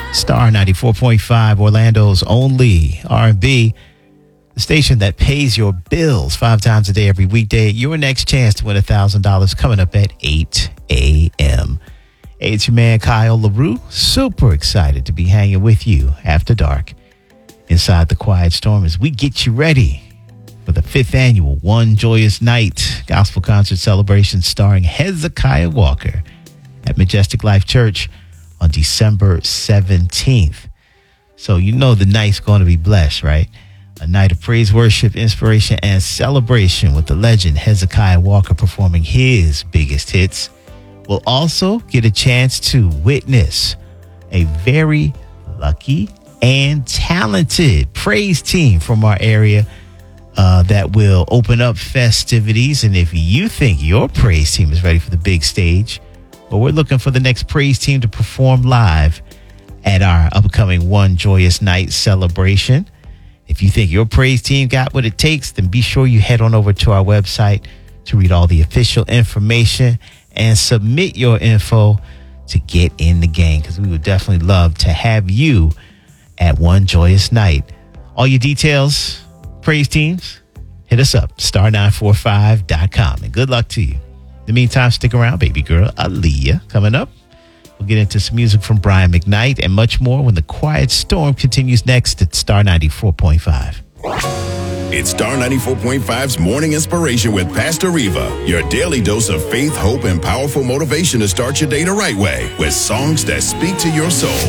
Star 94.5, Orlando's only R&B, the station that pays your bills 5 times a day every weekday. Your next chance to win $1,000 coming up at 8 a.m. Hey, it's your man, Kyle LaRue. Super excited to be hanging with you after dark inside the Quiet Storm as we get you ready for the 5th annual One Joyous Night gospel concert celebration starring Hezekiah Walker at Majestic Life Church on December 17th. So you know the night's going to be blessed, right? A night of praise, worship, inspiration, and celebration with the legend Hezekiah Walker performing his biggest hits. We'll also get a chance to witness a very lucky and talented praise team from our area that will open up festivities. And if you think your praise team is ready for the big stage, well, we're looking for the next praise team to perform live at our upcoming One Joyous Night celebration. If you think your praise team got what it takes, then be sure you head on over to our website to read all the official information and submit your info to get in the game, because we would definitely love to have you at One Joyous Night. All your details, praise teams, hit us up, star945.com, and good luck to you. In the meantime, stick around, baby girl Aaliyah. Coming up, we'll get into some music from Brian McKnight and much more when the Quiet Storm continues next at Star 94.5. It's Star 94.5's Morning Inspiration with Pastor Reva, your daily dose of faith, hope, and powerful motivation to start your day the right way with songs that speak to your soul.